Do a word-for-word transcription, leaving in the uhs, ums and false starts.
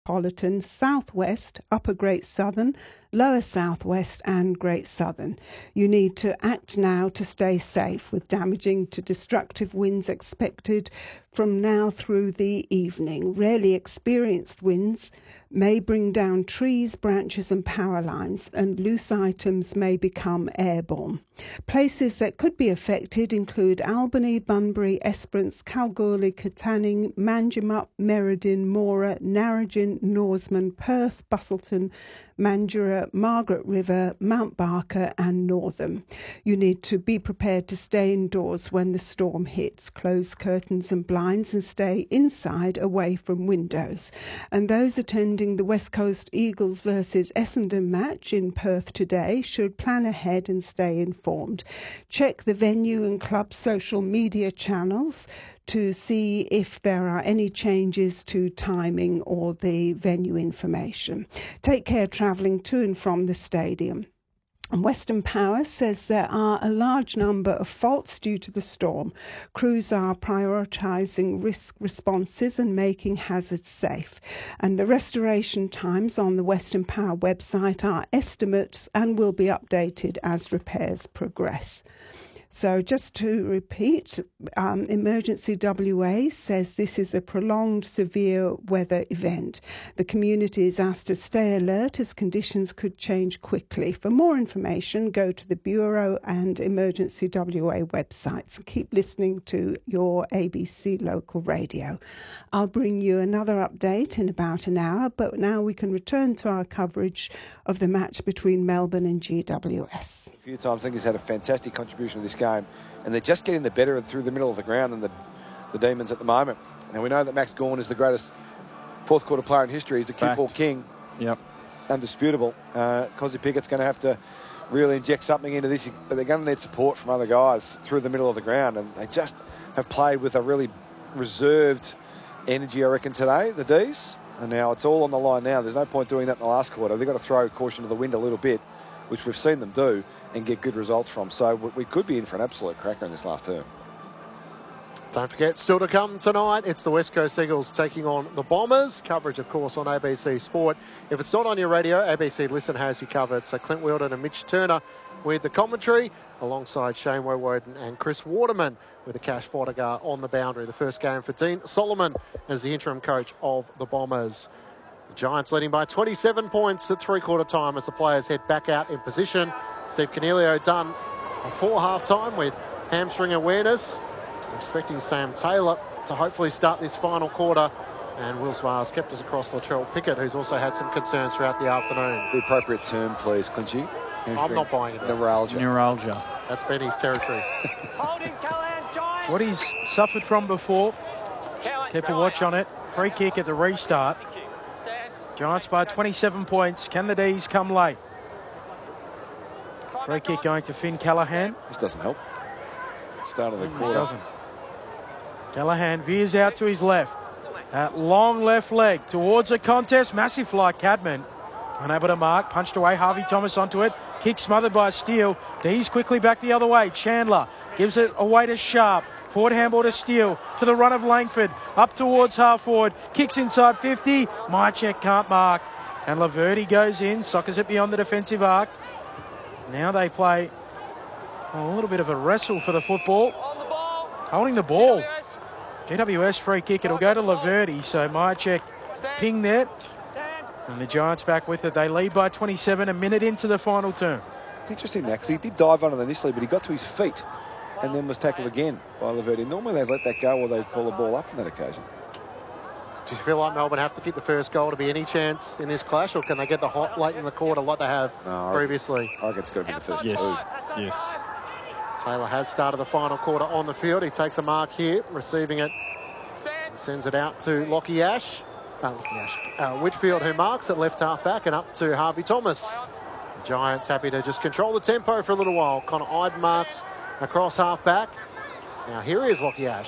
metropolitan, southwest, upper Great Southern, lower southwest and Great Southern. You need to act now to stay safe, with damaging to destructive winds expected from now through the evening. Rarely experienced winds may bring down trees, branches and power lines, and loose items may become airborne. Places that could be affected include Albany, Bunbury, Esperance, Kalgoorlie, Katanning, Manjimup, Merredin, Mora, Narrogin, Norseman, Perth, Busselton, Mandurah, Margaret River, Mount Barker and Northam. You need to be prepared to stay indoors when the storm hits. Close curtains and blinds and stay inside away from windows. And those attending the West Coast Eagles versus Essendon match in Perth today should plan ahead and stay informed. Check the venue and club social media channels to see if there are any changes to timing or the venue information. Take care travelling to and from the stadium. And Western Power says there are a large number of faults due to the storm. Crews are prioritising risk responses and making hazards safe. And the restoration times on the Western Power website are estimates and will be updated as repairs progress. So just to repeat, um, Emergency W A says this is a prolonged severe weather event. The community is asked to stay alert as conditions could change quickly. For more information, go to the Bureau and Emergency W A websites. Keep listening to your A B C local radio. I'll bring you another update in about an hour, but now we can return to our coverage of the match between Melbourne and G W S. A few times I think he's had a fantastic contribution to this game, and they're just getting the better of through the middle of the ground than the, the Demons at the moment. And we know that Max Gawn is the greatest fourth quarter player in history. He's the Q four king. Yep. Undisputable. Uh, Cosy Pickett's going to have to really inject something into this, but they're going to need support from other guys through the middle of the ground, and they just have played with a really reserved energy, I reckon, today, the D's. And now it's all on the line now. There's no point doing that in the last quarter. They've got to throw caution to the wind a little bit, which we've seen them do, and get good results from. So we could be in for an absolute cracker in this last term. Don't forget, still to come tonight, it's the West Coast Eagles taking on the Bombers. Coverage, of course, on A B C Sport. If it's not on your radio, A B C Listen has you covered. So Clint Wheeldon and Mitch Turner with the commentary, alongside Shane Woewodin and Chris Waterman with the Cash Fodigar on the boundary. The first game for Dean Solomon as the interim coach of the Bombers. The Giants leading by twenty-seven points at three-quarter time as the players head back out in position. Steve Cornelio done before half-time with hamstring awareness. I'm expecting Sam Taylor to hopefully start this final quarter. And Will Vars kept us across Latrell Pickett, who's also had some concerns throughout the afternoon. The appropriate term, please, Clinchy. I'm not buying it. Neuralgia. Neuralgia. That's been his territory. It's what he's suffered from before. Keep a watch on it. Free kick at the restart. Giants by twenty-seven points. Can the D's come late? Free kick going to Finn Callaghan. This doesn't help. Start of the Mm, quarter. It doesn't. Callaghan veers out to his left. That long left leg towards a contest. Massive fly, Cadman. Unable to mark. Punched away. Harvey Thomas onto it. Kick smothered by Steele. D's quickly back the other way. Chandler gives it away to Sharp. Forward handball to Steele. To the run of Langford. Up towards half forward. Kicks inside fifty. Mychek can't mark. And Laverty goes in. Soccers it beyond the defensive arc. Now they play a little bit of a wrestle for the football. Holding the ball. G W S free kick. It'll go to Laverty. So Mychek ping there. And the Giants back with it. They lead by twenty-seven, a minute into the final term. It's interesting that, because he did dive on it initially, but he got to his feet and then was tackled again by Laverty. Normally they let that go or they pull the ball up on that occasion. Do you feel like Melbourne have to kick the first goal to be any chance in this clash, or can they get the hot late in the quarter like they have no, previously? I think it's got to be the first yes. two. Yes. Taylor has started the final quarter on the field. He takes a mark here, receiving it. And sends it out to Lockie Ash. Uh, Lockie Ash. Uh, Whitfield, who marks at left half back, and up to Harvey Thomas. The Giants happy to just control the tempo for a little while. Connor Iden marks across half back. Now here is Lockie Ash.